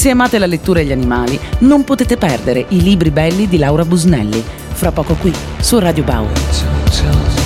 Se amate la lettura e gli animali, non potete perdere i libri belli di Laura Busnelli. Fra poco qui, su Radio Bau.